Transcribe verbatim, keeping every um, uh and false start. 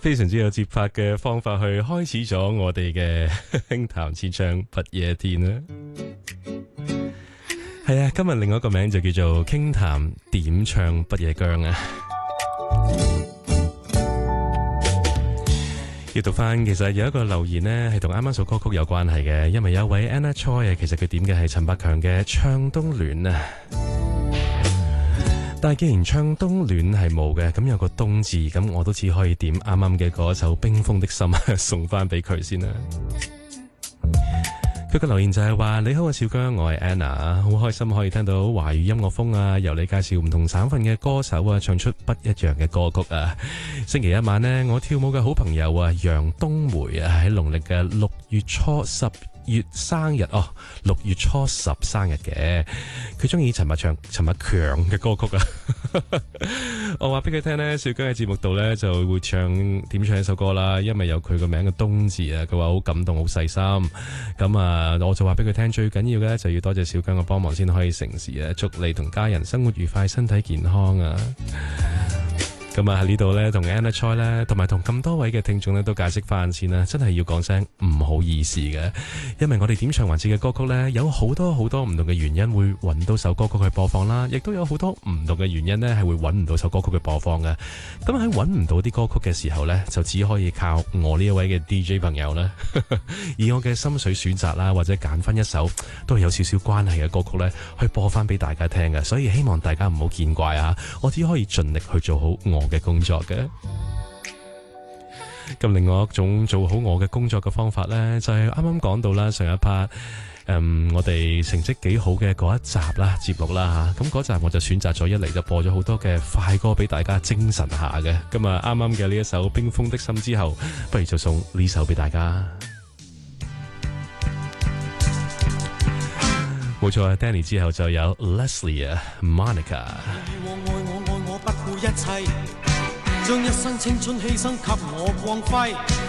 非常之有節拍嘅方法去開始咗我哋嘅輕談淺唱不夜天啦。係啊，今日另外一個名就叫做傾談點唱不夜薑啊。要讀翻，其實有一個留言呢係同啱啱首歌曲有關係嘅，因為有一位 Anna Choi 啊，其實佢點嘅係陳百強嘅《唱冬暖》啊。但係既然唱冬暖係冇嘅，咁有個冬字，咁我都只可以點啱啱嘅嗰首《冰封的心》送翻俾佢先啦。佢個留言就係話：你好啊，小姜，我係 Anna， 好開心可以聽到華語音樂風啊，由你介紹唔同省份嘅歌手啊，唱出不一樣嘅歌曲啊。星期一晚呢，我跳舞嘅好朋友啊，楊冬梅啊，喺農曆嘅六月初十月生日哦，六月初十生日嘅，佢中意陳百強、陳百強嘅歌曲啊。我話俾佢聽呢，小姜喺節目度呢就會唱點唱一首歌啦，因為有佢個名嘅冬字啊，佢話好感動、好細心。咁啊，我就話俾佢聽，最緊要嘅就要多謝小姜嘅幫忙先可以成事啊！祝你同家人生活愉快、身體健康啊！咁啊喺呢度呢，同 Anna Choi 呢，同埋同咁多位嘅聽眾呢，都解釋翻先啦，真係要講聲唔好意思嘅，因為我哋點唱環節嘅歌曲呢，有好多好多唔同嘅原因會揾到首歌曲去播放啦，亦都有好多唔同嘅原因呢，係會揾唔到首歌曲去播放嘅。咁喺揾唔到啲歌曲嘅時候呢，就只可以靠我呢一位嘅 D J 朋友啦，以我嘅心水選擇啦，或者揀翻一首都係有少少關係嘅歌曲呢，去播翻俾大家聽嘅。所以希望大家唔好見怪啊，我只可以盡力去做好我嘅工作嘅。咁另外一種做好我嘅工作嘅方法呢，就係啱啱講到啦，上一 part，嗯，我哋成績幾好嘅嗰一集啦，節目啦吓，咁嗰集我就選擇咗一嚟就播咗好多嘅快歌俾大家精神下嘅。咁啊，啱啱嘅呢一首《冰封的心》之後，不如就送呢首俾大家。冇錯啊 ，Danny 之後就有 Leslie 啊 ，Monica。 將一生青春犧牲給我光輝，